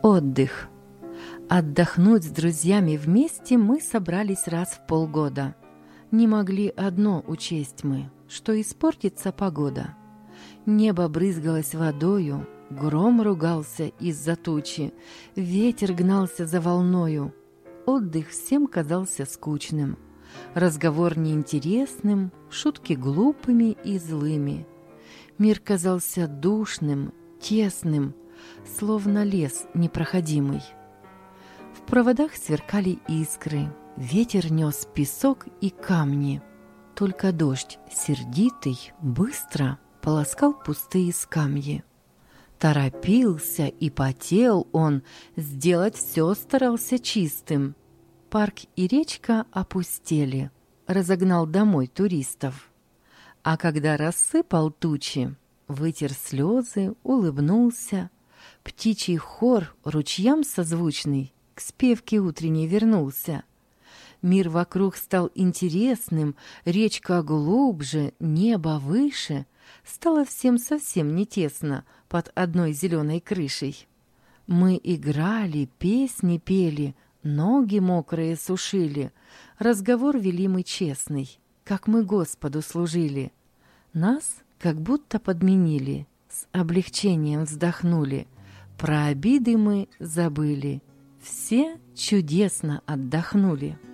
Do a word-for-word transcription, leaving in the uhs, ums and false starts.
Отдых. Отдохнуть с друзьями вместе мы собрались раз в полгода. Не могли одно учесть мы, что испортится погода. Небо брызгалось водою, гром ругался из-за тучи, ветер гнался за волною. Отдых всем казался скучным, разговор неинтересным, шутки глупыми и злыми. Мир казался душным, тесным, словно лес непроходимый. В проводах сверкали искры, ветер нес песок и камни. Только дождь, сердитый, быстро полоскал пустые скамьи. Торопился и потел он, сделать все старался чистым. Парк и речка опустели, разогнал домой туристов. А когда рассыпал тучи, вытер слезы, улыбнулся, птичий хор, ручьям созвучный, к спевке утренней вернулся. Мир вокруг стал интересным, речка глубже, небо выше. Стало всем совсем не тесно под одной зеленой крышей. Мы играли, песни пели, ноги мокрые сушили. Разговор вели мы честный, как мы Господу служили. Нас как будто подменили, с облегчением вздохнули. Про обиды мы забыли, все чудесно отдохнули.